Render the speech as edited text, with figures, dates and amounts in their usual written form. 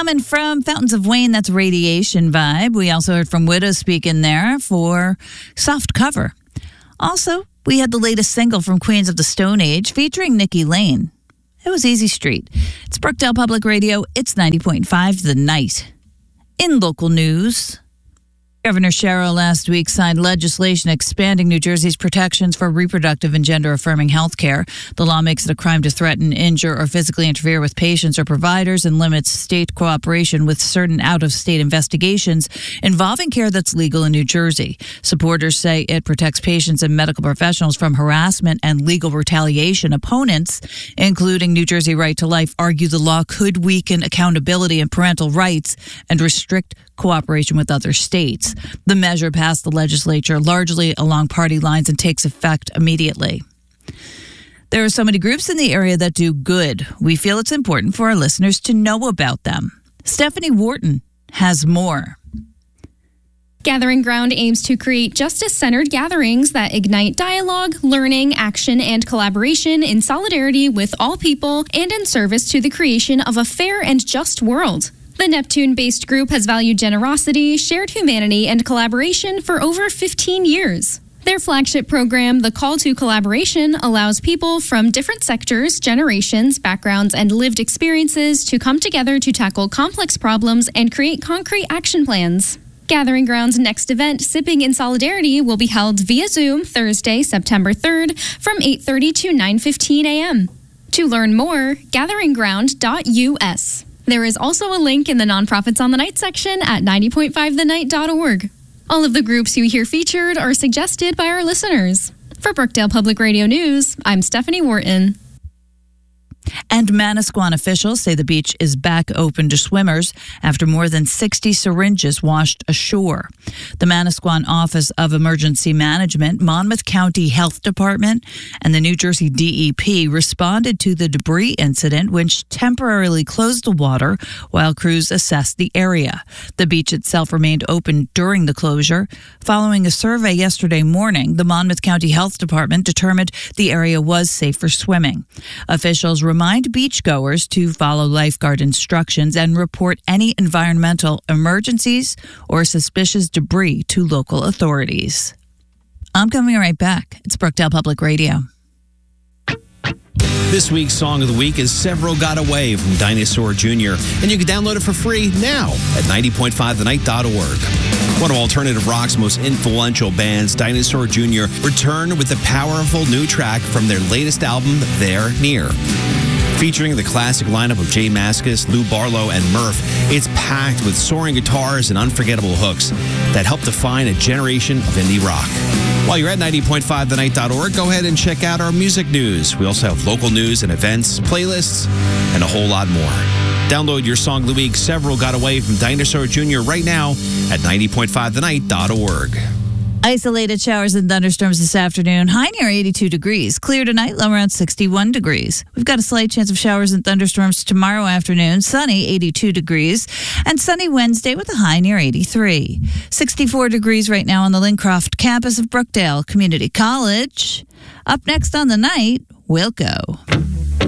Coming from Fountains of Wayne, that's Radiation Vibe. We also heard from Widow Speak in there for Soft Cover. Also, we had the latest single from Queens of the Stone Age featuring Nikki Lane. It was Easy Street. It's Brookdale Public Radio. It's 90.5 The Night. In local news, Governor Sherrill last week signed legislation expanding New Jersey's protections for reproductive and gender-affirming health care. The law makes it a crime to threaten, injure, or physically interfere with patients or providers and limits state cooperation with certain out-of-state investigations involving care that's legal in New Jersey. Supporters say it protects patients and medical professionals from harassment and legal retaliation. Opponents, including New Jersey Right to Life, argue the law could weaken accountability and parental rights and restrict cooperation with other states. The measure passed the legislature largely along party lines and takes effect immediately. There are so many groups in the area that do good. We feel it's important for our listeners to know about them. Stephanie Wharton has more. Gathering Ground aims to create justice-centered gatherings that ignite dialogue, learning, action, and collaboration in solidarity with all people and in service to the creation of a fair and just world. The Neptune-based group has valued generosity, shared humanity, and collaboration for over 15 years. Their flagship program, The Call to Collaboration, allows people from different sectors, generations, backgrounds, and lived experiences to come together to tackle complex problems and create concrete action plans. Gathering Ground's next event, Sipping in Solidarity, will be held via Zoom Thursday, September 3rd from 8:30 to 9:15 a.m. To learn more, gatheringground.us. There is also a link in the Nonprofits on the Night section at 90.5thenight.org. All of the groups you hear featured are suggested by our listeners. For Brookdale Public Radio News, I'm Stephanie Wharton. And Manasquan officials say the beach is back open to swimmers after more than 60 syringes washed ashore. The Manasquan Office of Emergency Management, Monmouth County Health Department, and the New Jersey DEP responded to the debris incident, which temporarily closed the water while crews assessed the area. The beach itself remained open during the closure. Following a survey yesterday morning, the Monmouth County Health Department determined the area was safe for swimming. Officials remind beachgoers to follow lifeguard instructions and report any environmental emergencies or suspicious debris to local authorities. I'm coming right back. It's Brookdale Public Radio. This week's Song of the Week is Several Got Away from Dinosaur Jr., and you can download it for free now at 90.5thenight.org. One of alternative rock's most influential bands, Dinosaur Jr., returned with a powerful new track from their latest album, They're Near. Featuring the classic lineup of Jay Mascis, Lou Barlow, and Murph, it's packed with soaring guitars and unforgettable hooks that help define a generation of indie rock. While you're at 90.5thenight.org, go ahead and check out our music news. We also have local news and events, playlists, and a whole lot more. Download your Song of the Week, Several Got Away from Dinosaur Jr. right now at 90.5thenight.org. Isolated showers and thunderstorms this afternoon. High near 82 degrees. Clear tonight, low around 61 degrees. We've got a slight chance of showers and thunderstorms tomorrow afternoon. Sunny, 82 degrees. And sunny Wednesday with a high near 83. 64 degrees right now on the Lincroft campus of Brookdale Community College. Up next on the night, Wilco.